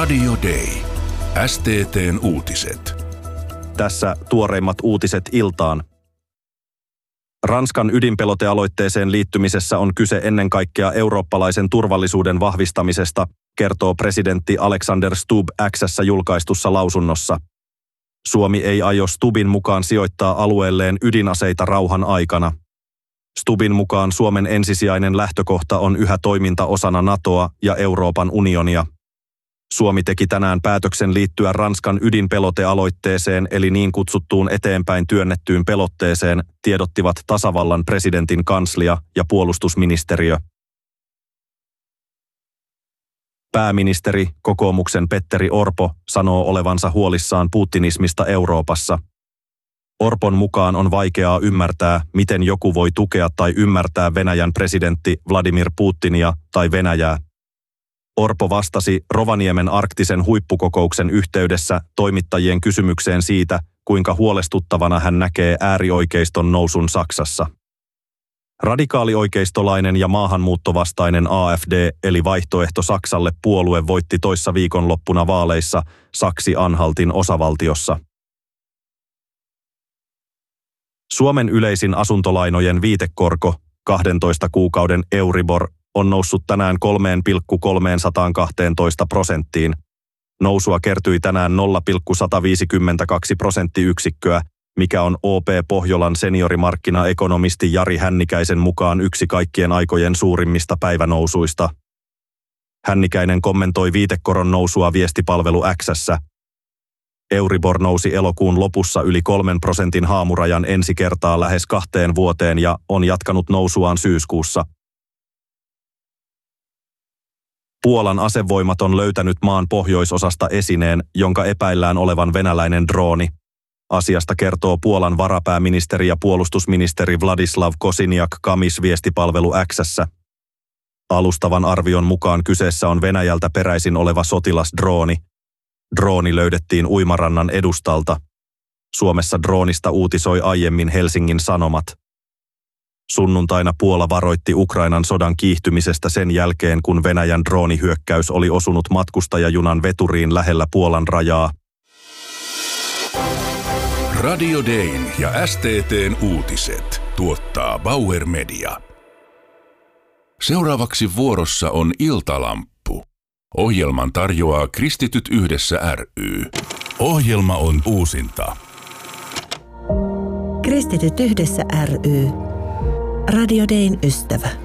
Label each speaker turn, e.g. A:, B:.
A: Radio Day. STT:n uutiset.
B: Tässä tuoreimmat uutiset iltaan. Ranskan ydinpelotealoitteeseen liittymisessä on kyse ennen kaikkea eurooppalaisen turvallisuuden vahvistamisesta, kertoo presidentti Alexander Stubb X:ssä julkaistussa lausunnossa. Suomi ei aio Stubbin mukaan sijoittaa alueelleen ydinaseita rauhan aikana. Stubbin mukaan Suomen ensisijainen lähtökohta on yhä toiminta osana NATOa ja Euroopan unionia. Suomi teki tänään päätöksen liittyä Ranskan ydinpelotealoitteeseen eli niin kutsuttuun eteenpäin työnnettyyn pelotteeseen, tiedottivat tasavallan presidentin kanslia ja puolustusministeriö. Pääministeri, kokoomuksen Petteri Orpo, sanoo olevansa huolissaan putinismista Euroopassa. Orpon mukaan on vaikeaa ymmärtää, miten joku voi tukea tai ymmärtää Venäjän presidentti Vladimir Putinia tai Venäjää. Orpo vastasi Rovaniemen arktisen huippukokouksen yhteydessä toimittajien kysymykseen siitä, kuinka huolestuttavana hän näkee äärioikeiston nousun Saksassa. Radikaalioikeistolainen ja maahanmuuttovastainen AfD eli vaihtoehto Saksalle puolue voitti toissa viikonloppuna vaaleissa Saksi-Anhaltin osavaltiossa. Suomen yleisin asuntolainojen viitekorko, 12 kuukauden Euribor, on noussut tänään 3,312%. Nousua kertyi tänään 0,152 prosenttiyksikköä, mikä on OP Pohjolan seniorimarkkinaekonomisti Jari Hännikäisen mukaan yksi kaikkien aikojen suurimmista päivänousuista. Hännikäinen kommentoi viitekoron nousua viestipalvelu X:ssä. Euribor nousi elokuun lopussa yli 3% haamurajan ensi kertaa lähes 2 vuoteen ja on jatkanut nousuaan syyskuussa. Puolan asevoimat on löytänyt maan pohjoisosasta esineen, jonka epäillään olevan venäläinen drooni. Asiasta kertoo Puolan varapääministeri ja puolustusministeri Władysław Kosiniak-Kamys viestipalvelu X:ssä. Alustavan arvion mukaan kyseessä on Venäjältä peräisin oleva sotilasdrooni. Drooni löydettiin uimarannan edustalta. Suomessa droonista uutisoi aiemmin Helsingin Sanomat. Sunnuntaina Puola varoitti Ukrainan sodan kiihtymisestä sen jälkeen, kun Venäjän droonihyökkäys oli osunut matkustajajunan veturiin lähellä Puolan rajaa.
A: Radio Dayn ja STT:n uutiset tuottaa Bauer Media. Seuraavaksi vuorossa on Iltalamppu. Ohjelman tarjoaa Kristityt Yhdessä ry. Ohjelma on uusinta.
C: Kristityt Yhdessä ry. Radio Dayn ystävä.